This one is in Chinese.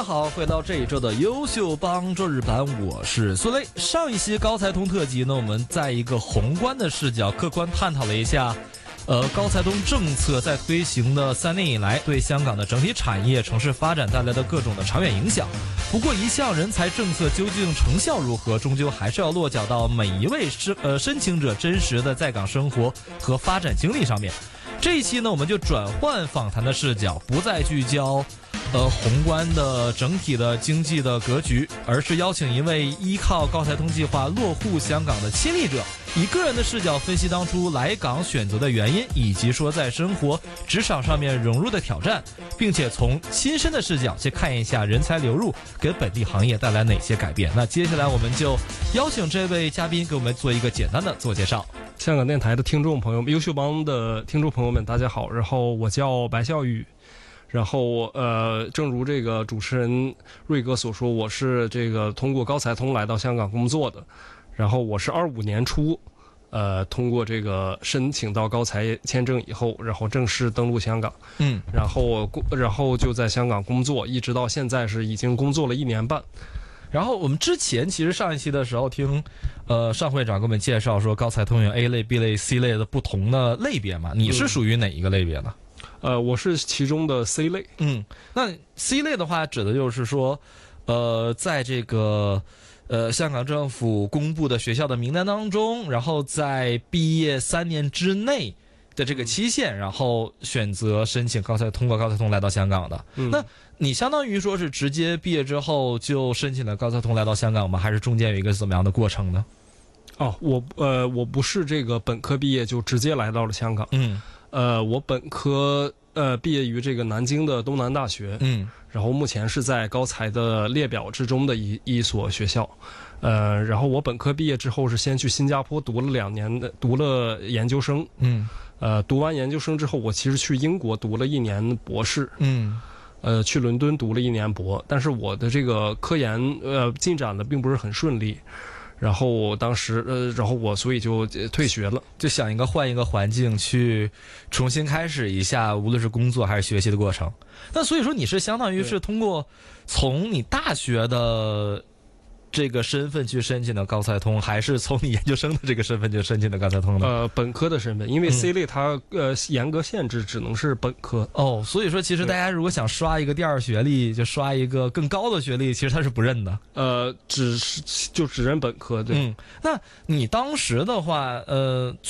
好，回到这一周的优秀帮周日版，我是孙雷。上一期高才通特辑呢，我们在一个宏观的视角，客观探讨了一下，高才通政策在推行的3年以来，对香港的整体产业、城市发展带来的各种的长远影响。不过，一项人才政策究竟成效如何，终究还是要落脚到每一位申请者真实的在港生活和发展经历上面。这一期呢，我们就转换访谈的视角，不再聚焦宏观的整体的经济的格局，而是邀请一位依靠高才通计划落户香港的亲历者，以个人的视角分析当初来港选择的原因，以及说在生活职场上面融入的挑战，并且从亲身的视角去看一下人才流入给本地行业带来哪些改变。那接下来我们就邀请这位嘉宾给我们做一个简单的自我介绍。 香港电台的听众朋友们，优秀帮的听众朋友们，大家好。然后我叫白孝宇。然后正如这个主持人瑞哥所说，我是这个通过高才通来到香港工作的。然后我是25年初通过这个申请到高才签证以后，然后正式登陆香港。然后就在香港工作，一直到现在是已经工作了1年半。 然后我们之前其实上一期的时候听尚会长给我们介绍说，高才通有 A 类、B 类、C 类的不同的类别嘛，你是属于哪一个类别呢？ 我是其中的 C 类。 那 C 类的话，指的就是说，在这个香港政府公布的学校的名单当中，然后在毕业3年之内的这个期限，然后选择申请通过高才通来到香港的。那你相当于说是直接毕业之后就申请了高才通来到香港吗？还是中间有一个怎么样的过程呢？ 我不是这个本科毕业就直接来到了香港。我本科毕业于这个南京的东南大学。然后目前是在高才的列表之中的一所学校。然后我本科毕业之后是先去新加坡读了2年的，读了研究生。读完研究生之后，我其实去英国读了1年博士。去伦敦读了1年博，但是我的这个科研进展的并不是很顺利。然后当时然后我所以就退学了， 就想换一个环境去重新开始一下，无论是工作还是学习的过程。那所以说你是相当于是通过从你大学的这个身份去申请的高才通，还是从你研究生的这个身份去申请的高才通呢？ 本科的身份，因为 C 类它严格限制只能是本科。 所以说其实大家如果想刷一个第2学历，就刷一个更高的学历，其实它是不认的。 只认本科。对。 那你当时的话，